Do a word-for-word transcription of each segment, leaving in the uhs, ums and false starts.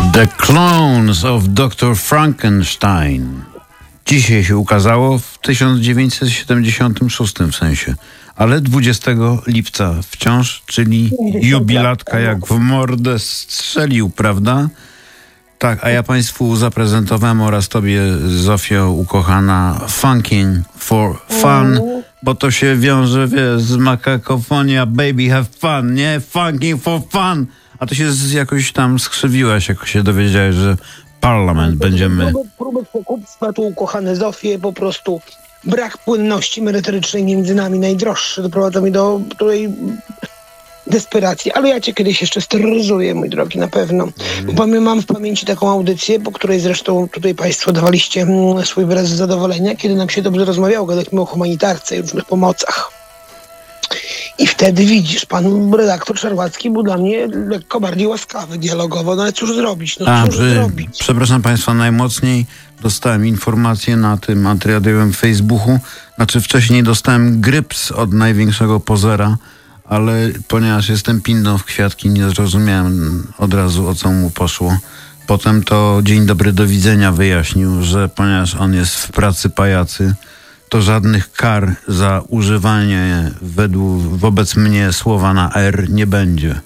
The Clones of doktor Frankenstein. Dzisiaj się ukazało w tysiąc dziewięćset siedemdziesiątym szóstym w sensie, ale dwudziestego lipca wciąż, czyli jubilatka jak w mordę strzelił, prawda? Tak, a ja Państwu zaprezentowałem oraz Tobie, Zofio ukochana, Funkin' for Fun, bo to się wiąże, wiesz, z makakofonia, baby have fun, nie? Funkin' for Fun. A to się z, jakoś tam skrzywiłaś, jak się dowiedziałeś, że parlament będziemy... Próby, próby przekupstwa tu, ukochane Zofie, po prostu brak płynności merytorycznej między nami najdroższy doprowadza mnie do tutaj desperacji. Ale ja cię kiedyś jeszcze steroryzuję, mój drogi, na pewno. Mm. Bo mam w pamięci taką audycję, po której zresztą tutaj Państwo dawaliście swój wyraz zadowolenia, kiedy nam się dobrze rozmawiało, gadaliśmy o humanitarce i różnych pomocach. I wtedy widzisz, pan redaktor Szarłacki był dla mnie lekko bardziej łaskawy dialogowo, no ale cóż zrobić, no A, cóż przy, zrobić. Przepraszam Państwa, najmocniej dostałem informację na tym antyradioowym Facebooku, znaczy wcześniej dostałem gryps od największego pozera, ale ponieważ jestem pindą w kwiatki, nie zrozumiałem od razu, o co mu poszło. Potem to dzień dobry, do widzenia wyjaśnił, że ponieważ on jest w pracy pajacy, to żadnych kar za używanie według, wobec mnie słowa na R nie będzie.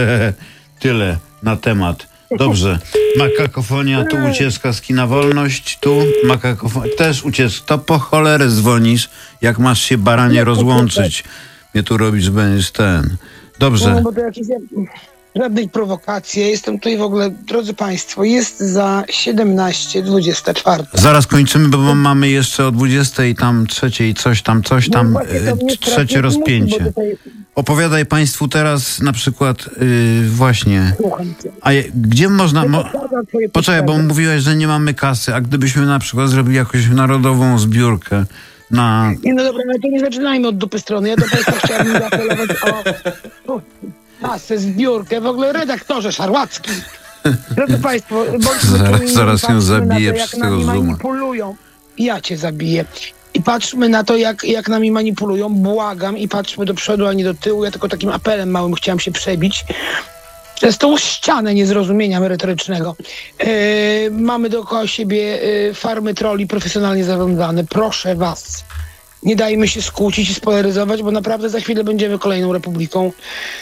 Tyle na temat. Dobrze. Makakofonia, tu ucieczka z kina Wolność, tu makakofonia, też ucieczka. To po cholerę dzwonisz, jak masz się baranie rozłączyć. Mnie tu robisz, będziesz ten. Dobrze. No, bo to jakieś... Żadnej prowokacji. Ja jestem tutaj w ogóle, drodzy Państwo, jest za siedemnaście dwadzieścia cztery. Zaraz kończymy, bo mamy jeszcze o dwudziestej tam trzeciej coś tam, coś tam, no e, trzecie rozpięcie. Tutaj... Opowiadaj Państwu teraz na przykład yy, właśnie. A je, gdzie można... Mo... Poczekaj, bo mówiłeś, że nie mamy kasy, a gdybyśmy na przykład zrobili jakąś narodową zbiórkę na... Nie, no dobra, ale to nie zaczynajmy od dupy strony. Ja do Państwa chciałabym zaapelować o... kasę, zbiórkę, w ogóle redaktorze Szarłacki. Drodzy Państwo, zaraz, zaraz ją zabiję to, przez tego Zooma. Manipulują. Ja cię zabiję. I patrzmy na to, jak, jak nami manipulują. Błagam i patrzmy do przodu, a nie do tyłu. Ja tylko takim apelem małym chciałam się przebić przez tą ścianę niezrozumienia merytorycznego. Yy, mamy dookoła siebie yy, farmy trolli profesjonalnie zarządzane. Proszę was, nie dajmy się skłócić i spolaryzować, bo naprawdę za chwilę będziemy kolejną republiką.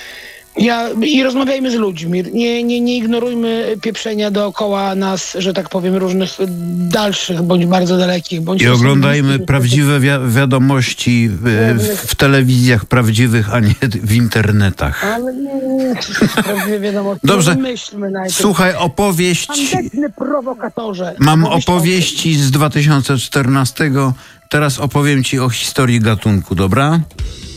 Ja, I rozmawiajmy z ludźmi, nie, nie, nie ignorujmy pieprzenia dookoła nas, że tak powiem, różnych dalszych, bądź bardzo dalekich. Bądź I oglądajmy prawdziwe wi- wiadomości w, w telewizjach prawdziwych, a nie w internetach. Ale nie, nie, prawdziwe wiadomości. Dobrze, myślmy najpierw. Słuchaj, opowieść... Tandetny prowokatorze. Mam opowieści z dwa tysiące czternastego, teraz opowiem ci o historii gatunku, dobra?